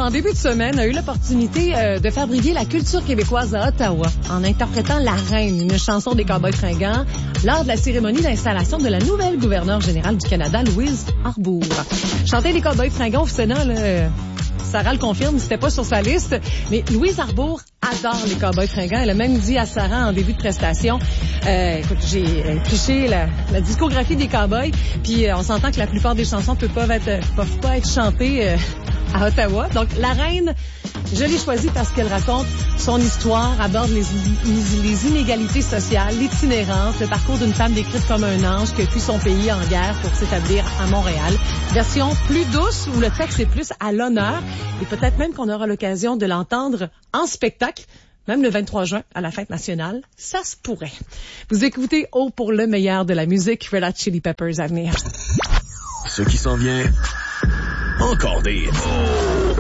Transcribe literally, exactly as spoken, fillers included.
en début de semaine, a eu l'opportunité euh, de faire briller la culture québécoise à Ottawa en interprétant La Reine, une chanson des Cowboys fringants, lors de la cérémonie d'installation de la nouvelle gouverneure générale du Canada, Louise Arbour. Chanter les Cowboys fringants au Sénat, là, euh, Sarah le confirme, c'était pas sur sa liste, mais Louise Arbour adore les Cowboys fringants. Elle a même dit à Sarah en début de prestation, euh, écoute, j'ai triché la, la discographie des Cowboys, puis euh, on s'entend que la plupart des chansons peuvent pas être, peuvent pas être chantées euh, à Ottawa. Donc, La Reine, je l'ai choisie parce qu'elle raconte son histoire, aborde les, les inégalités sociales, l'itinérance, le parcours d'une femme décrite comme un ange qui a fui son pays en guerre pour s'établir à Montréal. Version plus douce où le texte est plus à l'honneur et peut-être même qu'on aura l'occasion de l'entendre en spectacle, même le vingt-trois juin à la Fête nationale. Ça se pourrait. Vous écoutez Haut pour le meilleur de la musique, Red Hot Chili Peppers à venir. Ce qui s'en vient, encore des